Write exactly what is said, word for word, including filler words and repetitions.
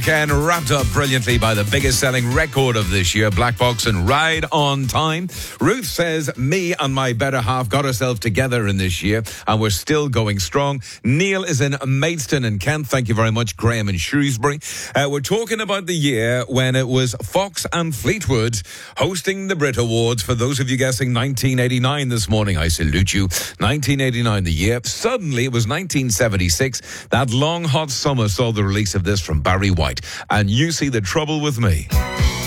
Ken, wrapped up brilliantly by the biggest selling record of this year, Black Box and Ride on Time. Ruth says, me and my better half got ourselves together in this year and we're still going strong. Neil is in Maidstone and Kent. Thank you very much. Graham in Shrewsbury. Uh, we're talking about the year when it was Fox and Fleetwood hosting the Brit Awards. For those of you guessing nineteen eighty-nine this morning, I salute you. nineteen eighty-nine the year. Suddenly it was nineteen seventy-six. That long hot summer saw the release of this from Barry White. And you see the trouble with me.